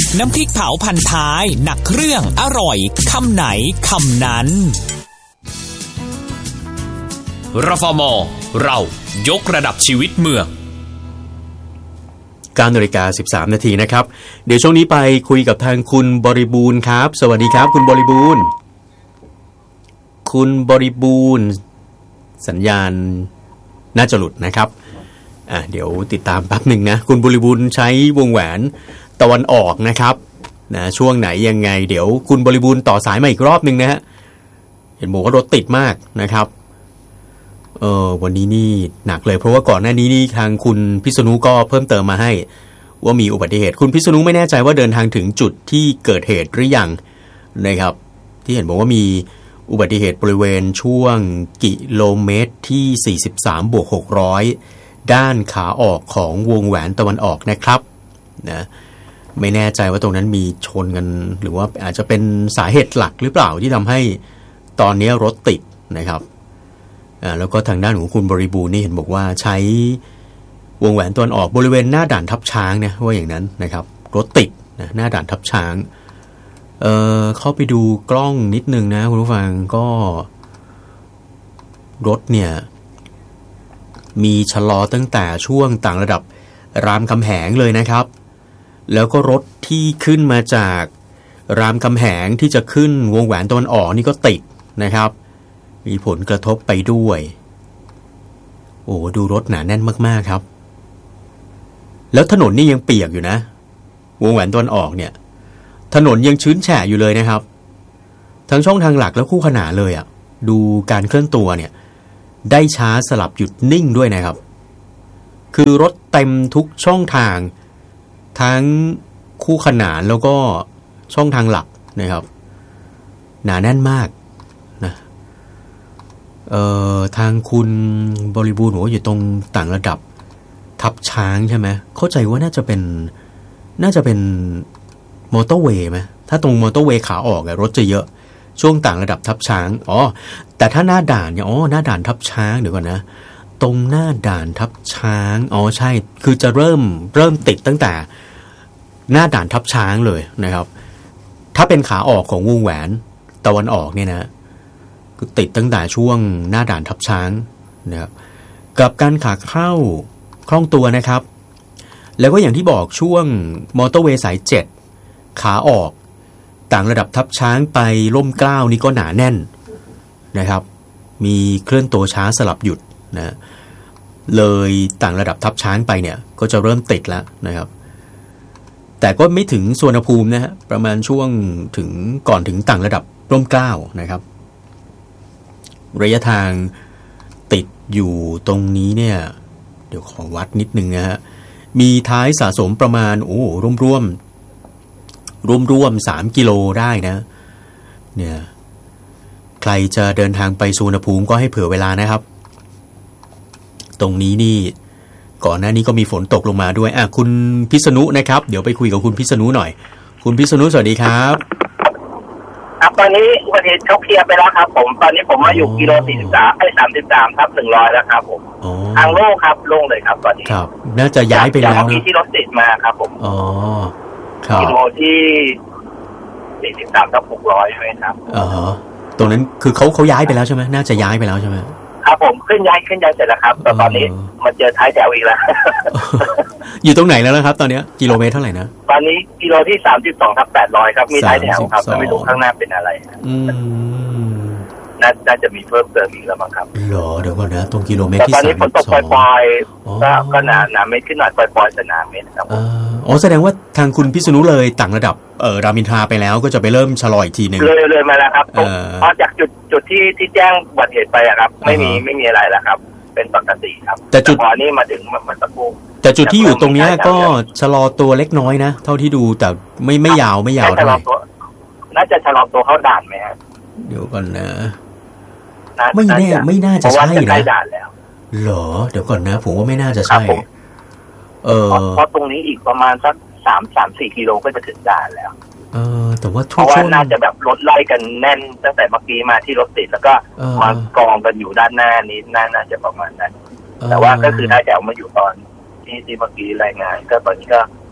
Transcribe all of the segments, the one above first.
น้ำพริกเผาพันท้ายหนักเครื่องอร่อยคำไหนคำนั้นรฟม.เรายกระดับชีวิตเมือง 9:13 นาทีนะครับเดี๋ยวช่วงนี้ไปคุยกับทางคุณบริบูรณ์ครับสวัสดีครับคุณบริบูรณ์สัญญาณน่าจะหลุดนะครับเดี๋ยวติดตามแป๊บหนึ่งนะคุณบริบูรณ์ใช้วงแหวนตะวันออกนะครับนะช่วงไหนยังไงเดี๋ยวคุณบริบูรณ์ต่อสายมาอีกรอบนึงนะฮะเห็นบอกว่ารถติดมากนะครับวันนี้นี่หนักเลยเพราะว่าก่อนหน้านี้นี่ทางคุณพิษณุก็เพิ่มเติมมาให้ว่ามีอุบัติเหตุคุณพิษณุไม่แน่ใจว่าเดินทางถึงจุดที่เกิดเหตุหรือยังนะครับที่เห็นบอกว่ามีอุบัติเหตุบริเวณช่วงกิโลเมตรที่43+600ด้านขาออกของวงแหวนตะวันออกนะครับนะไม่แน่ใจว่าตรงนั้นมีชนกันหรือว่าอาจจะเป็นสาเหตุหลักหรือเปล่าที่ทำให้ตอนนี้รถติดนะครับแล้วก็ทางด้านของคุณบริบูรณ์นี่เห็นบอกว่าใช้วงแหวนตะวันออกบริเวณหน้าด่านทับช้างนะว่าอย่างนั้นนะครับรถติดนะหน้าด่านทับช้างเข้าไปดูกล้องนิดนึงนะคุณผู้ฟังก็รถเนี่ยมีชะลอตั้งแต่ช่วงต่างระดับรามคำแหงเลยนะครับแล้วก็รถที่ขึ้นมาจากรามคำแหงที่จะขึ้นวงแหวนตะวันออกนี่ก็ติดนะครับมีผลกระทบไปด้วยโอ้ดูรถหนาแน่นมากๆครับแล้วถนนนี่ยังเปียกอยู่นะวงแหวนตะวันออกเนี่ยถนนยังชื้นแฉะอยู่เลยนะครับทั้งช่องทางหลักและคู่ขนานเลยดูการเคลื่อนตัวเนี่ยได้ช้าสลับหยุดนิ่งด้วยนะครับคือรถเต็มทุกช่องทางทั้งคู่ขนานแล้วก็ช่องทางหลักนะครับหนาแน่นมากนะทางคุณบริบูรณ์บอกว่าอยู่ตรงต่างระดับทับช้างใช่ไหมเข้าใจว่าน่าจะเป็นมอเตอร์เวย์ไหมถ้าตรงมอเตอร์เวย์ขาออกรถจะเยอะช่วงต่างระดับทับช้างแต่ถ้าหน้าด่านเนี่ยหน้าด่านทับช้างเดี๋ยวก่อนนะตรงหน้าด่านทับช้างใช่คือจะเริ่มติดตั้งแต่หน้าด่านทับช้างเลยนะครับถ้าเป็นขาออกของวงแหวนตะวันออกเนี่ยนะก็ติดตั้งแต่ช่วงหน้าด่านทับช้างนะครับกับการขาเข้าคล่องตัวนะครับแล้วก็อย่างที่บอกช่วงมอเตอร์เวย์สาย7ขาออกต่างระดับทับช้างไปร่มเกล้านี่ก็หนาแน่นนะครับมีเคลื่อนตัวช้าสลับหยุดนะเลยต่างระดับทับช้างไปเนี่ยก็จะเริ่มติดแล้วนะครับแต่ก็ไม่ถึงสุวรรณภูมินะฮะประมาณช่วงถึงก่อนถึงต่างระดับร่มเกล้านะครับระยะทางติดอยู่ตรงนี้เนี่ยเดี๋ยวขอวัดนิดนึงนะฮะมีท้ายสะสมประมาณร่วม3 กิโลได้นะเนี่ยใครจะเดินทางไปสุวรรณภูมิก็ให้เผื่อเวลานะครับตรงนี้นี่ก่อนหน้านี้ก็มีฝนตกลงมาด้วยคุณพิษณุนะครับเดี๋ยวไปคุยกับคุณพิษณุหน่อยคุณพิษณุสวัสดีครับครับตอนนี้อุบัติเหตุเขาเคลียร์ไปแล้วครับผมตอนนี้ผมมาอยู่กิโล33/33 แล้วครับผมทางโล่งครับโล่งเลยครับตอนนี้ครับน่าจะย้ายไปแล้วนะที่รถติดมาครับผมครับกิโลที่43/600ใช่ไหมครับตรงนั้นคือเขาย้ายไปแล้วใช่ไหมน่าจะย้ายไปแล้วใช่ไหมครับผมขึ้นย้ายเสร็จแล้วครับแต่ตอนนี้มาเจอท้ายแถวอีกแล้วอยู่ตรงไหนแล้วนะครับตอนนี้กิโลเมตรเท่าไหร่นะตอนนี้กิโลที่32/800ครับมีท้ายแถวครับไม่รู้ข้างหน้าเป็นอะไรน่าจะมีเพิ่มเติมอีกแล้วมั้งครับเหรอเดี๋ยวก่อนนะตรงกิโลเมตรที่ตอนนี้ฝนตกปล่อยๆก็หนาเม็ดขึ้นหน่อยปล่อยๆแต่หนาเม็ดครับแสดงว่าทางคุณพิษณุเลยต่างระดับรามอินทราไปแล้วก็จะไปเริ่มชะลออีกทีนึงเลยมาแล้วครับพอจากจุดที่แจ้งอุบัติเหตุไปครับไม่มีอะไรแล้วครับเป็นปกติครับแต่จุดพอนี้มาถึงมันตะกุ่มแต่จุดที่อยู่ตรงนี้ก็ชะลอตัวเล็กน้อยนะเท่าที่ดูแต่ไม่ยาวเท่าไหร่น่าจะชะลอตัวเข้าด่านไหมครับเดี๋ยวก่อนนะไม่น่าจะใช่นะเหรอเดี๋ยวก่อนนะผมว่าไม่น่าจะใช่เพราะตรงนี้อีกประมาณสัก3-4 กิโลก็จะถึงด่านแล้วแต่ว่าเพราะว่าน่าจะแบบรถไล่กันแน่นตั้งแต่เมื่อกี้มาที่รถติดแล้วก็มากองกันอยู่ด้านหน้านี้น่าจะประมาณนั้นแต่ว่าก็คือถ้าแถวมาอยู่ตอนที่เมื่อกี้รายงานก็ตอนนี้ก็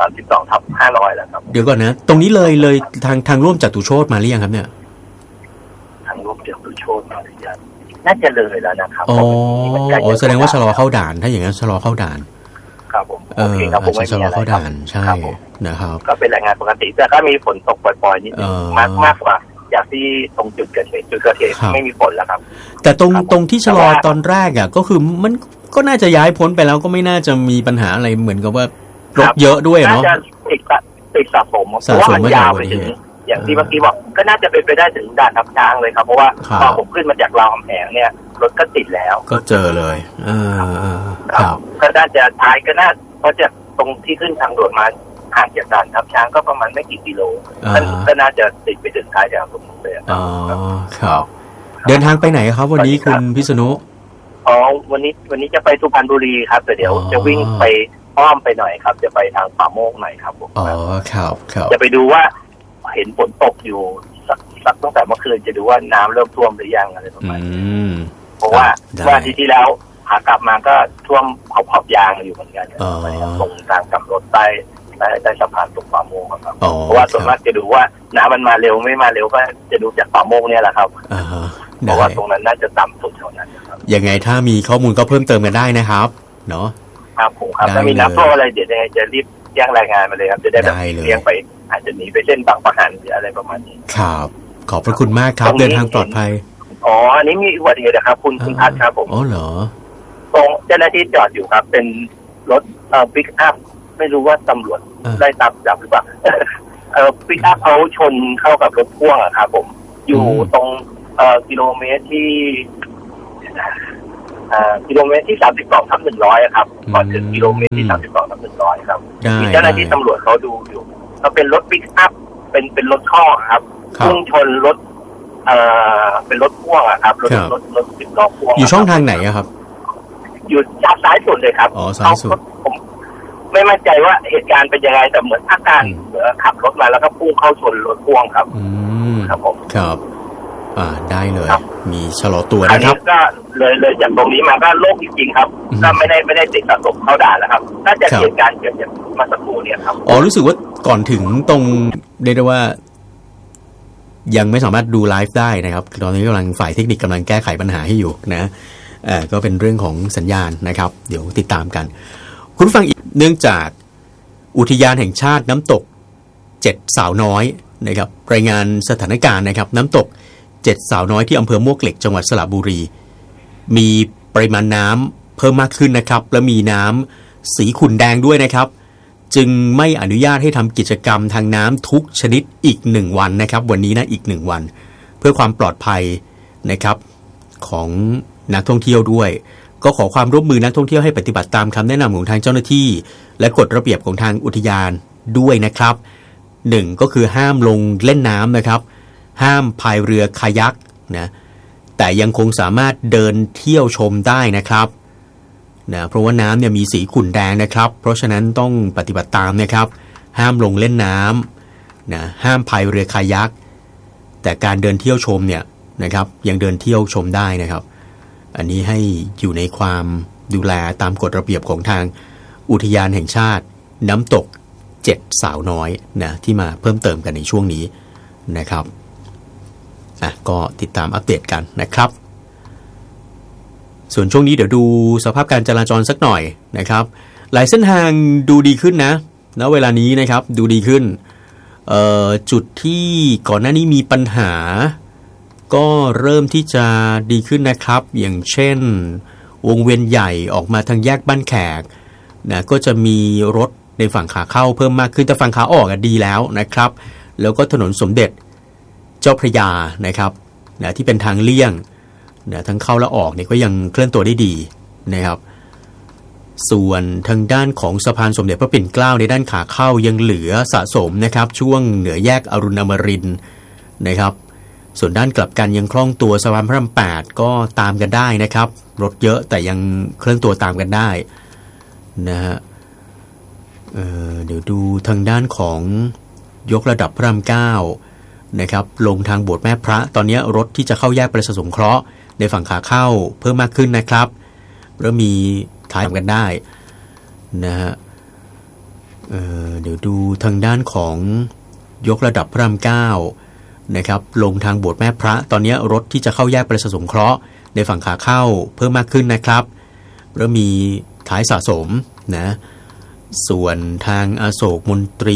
32/500แล้วครับเดี๋ยวก่อนนะตรงนี้เลยทางร่วมจตุโชติมาหรือยังครับเนี่ยทางร่วมจตุโชติมาหรือยังน่าจะเลยแล้วนะครับอ๋อแสดงว่าชะลอเข้าด่านถ้าอย่างนั้นชะลอเข้าด่านครับผมโอเคครับผมไม่มีอะไรครับใช่นะครับก็เป็นรายงานปกติแต่ก็มีฝนตกปล่อยๆนิดนึงมากกว่าจากที่ตรงจุดเกิดเหตุไม่มีฝนแล้วครับแต่ตรงที่ชะลอตอนแรกอ่ะก็คือมันก็น่าจะย้ายพ้นไปแล้วก็ไม่น่าจะมีปัญหาอะไรเหมือนกับว่ารถเยอะด้วยเนาะน่าจะติดสะสมเพราะว่ามันยาวไปถึงอย่างที่เมื่อกี้บอกก็น่าจะเป็นไปได้ถึงด่านทับช้างเลยครับเพราะว่าพอผมขึ้นมาจากรามคำแหงเนี่ยรถก็ติดแล้วก็เจอเลยครับก็น่าจะท้ายก็น่าเพราะจากตรงที่ขึ้นทางด่วนมาห่างจากด่านทับช้างก็ประมาณไม่กี่กิโลก็น่าจะติดไปถึงท้ายจากตรงนู้นเลยครับเดินทางไปไหนครับวันนี้คุณพิษณุวันนี้จะไปสุพรรณบุรีครับแต่เดี๋ยวจะวิ่งไปอ้อมไปหน่อยครับจะไปทางป่าโมกหน่อยครับผมครับจะไปดูว่าเห็นฝนตกอยู่สักตั้งแต่เมื่อคืนจะดูว่าน้ำเริ่มท่วมหรือยังอะไรประมาณนี้เพราะว่าที่แล้วหากลับมาก็ท่วมขอบยางอยู่เหมือนกันตรงทางกลับรถใต้สะพานตรงป่าโมกครับเพราะว่าส่วนมากจะดูว่าน้ำมันมาเร็วไม่มาเร็วก็จะดูจากป่าโมกเนี่ยแหละครับเพราะว่าตรงนั้นน่าจะต่ำสุดเท่านั้นครับยังไงถ้ามีข้อมูลก็เพิ่มเติมกันได้นะครับเนาะครับผมครับถ้ามีน้ำท่วมอะไรเดี๋ยวจะรีบแจ้งรายงานมาเลยครับจะได้แบบเลี้ยงไปอาจจะหนีไปเส้นบางปะหันหรืออะไรประมาณนี้ครับขอบพระคุณมากครับเดินทางปลอดภัยอันนี้มีอุบัติเหตุนะครับคุณพัฒน์ครับผมเหรอตรงเจ้าหน้าที่จอดอยู่ครับเป็นรถปิกอัพไม่รู้ว่าตำรวจได้ตามจับหรือเปล่าปิกอัพเขาชนเข้ากับรถพ่วงอะครับผมอยู่ตรงกิโลเมตรที่32/100ครับก่อนถึงกิโลเมตรที่32/100ครับมีเจ้าหน้าที่ตำรวจเขาดูอยู่เขาเป็นรถปิกอัพเป็นรถท่อครับพุ่งชนรถเป็นรถพ่วงอะครับรถ10 ล้อพ่วงอยู่ช่องทางไหนอะครับอยู่ซ้ายสุดเลยครับซ้ายสุดผมไม่มั่นใจว่าเหตุการณ์เป็นยังไงแต่เหมือนอาการขับรถมาแล้วก็พุ่งเข้าชนรถพ่วงครับครับผมครับได้เลยมีชะลอตัวนะครับก็เลยจากตรงนี้มาก็โล่งจริงๆครับก็ไม่ได้ติดสะสมเข้าด่านแล้วครับน่าจะเหตุการณ์เกิดจากมาสักครู่เนี่ยครับรู้สึกว่าก่อนถึงตรงเรียกได้ว่ายังไม่สามารถดูไลฟ์ได้นะครับตอนนี้กำลังฝ่ายเทคนิคกำลังแก้ไขปัญหาให้อยู่นะก็เป็นเรื่องของสัญญาณนะครับเดี๋ยวติดตามกันคุณฟังอีกเนื่องจากอุทยานแห่งชาติน้ำตก7 สาวน้อยนะครับรายงานสถานการณ์นะครับน้ำตก7 สาวน้อยที่อำเภอมวกเหล็กจังหวัดสระบุรีมีปริมาณน้ำเพิ่มมากขึ้นนะครับและมีน้ำสีขุ่นแดงด้วยนะครับจึงไม่อนุญาตให้ทำกิจกรรมทางน้ำทุกชนิดอีก1 วันนะครับวันนี้นะอีก1 วันเพื่อความปลอดภัยนะครับของนักท่องเที่ยวด้วยก็ขอความร่วมมือนักท่องเที่ยวให้ปฏิบัติตามคำแนะนำของทางเจ้าหน้าที่และกฎระเบียบของทางอุทยานด้วยนะครับ1ก็คือห้ามลงเล่นน้ำนะครับห้ามพายเรือคายักนะแต่ยังคงสามารถเดินเที่ยวชมได้นะครับนะเพราะว่าน้ำเนี่ยมีสีขุ่นแดงนะครับเพราะฉะนั้นต้องปฏิบัติตามนะครับห้ามลงเล่นน้ำนะห้ามพายเรือคายักแต่การเดินเที่ยวชมเนี่ยนะครับยังเดินเที่ยวชมได้นะครับอันนี้ให้อยู่ในความดูแลตามกฎระเบียบของทางอุทยานแห่งชาติน้ำตก7 สาวน้อยนะที่มาเพิ่มเติมกันในช่วงนี้นะครับก็ติดตามอัปเดตกันนะครับส่วนช่วงนี้เดี๋ยวดูสภาพการจราจรสักหน่อยนะครับหลายเส้นทางดูดีขึ้นนะเวลานี้นะครับดูดีขึ้นจุดที่ก่อนหน้านี้มีปัญหาก็เริ่มที่จะดีขึ้นนะครับอย่างเช่นวงเวียนใหญ่ออกมาทางแยกบ้านแขกนะก็จะมีรถในฝั่งขาเข้าเพิ่มมากขึ้นแต่ฝั่งขาออกดีแล้วนะครับแล้วก็ถนนสมเด็จเจ้าพระยานะครับนะที่เป็นทางเลี่ยงนะทั้งเข้าและออกเนี่ยก็ยังเคลื่อนตัวได้ดีนะครับส่วนทางด้านของสะพานสมเด็จพระปิ่นเกล้าในด้านขาเข้ายังเหลือสะสมนะครับช่วงเหนือแยกอรุณอมรินทร์นะครับส่วนด้านกลับกันยังคล่องตัวสะพานพระราม8ก็ตามกันได้นะครับรถเยอะแต่ยังเคลื่อนตัวตามกันได้นะฮะเดี๋ยวดูทางด้านของยกระดับพระราม9นะครับลงทางโบสถ์แม่พระตอนนี้รถที่จะเข้าแยกประชาสงเคราะห์ในฝั่งขาเข้าเพิ่มมากขึ้นนะครับเริ่มมีทางกันได้นะฮะเดี๋ยวดูทางด้านของยกระดับพระรามเก้านะครับลงทางโบสถ์แม่พระตอนนี้รถที่จะเข้าแยกประชาสงเคราะห์ในฝั่งขาเข้าเพิ่มมากขึ้นนะครับเริ่มมีท้ายสะสมนะส่วนทางอโศกมนตรี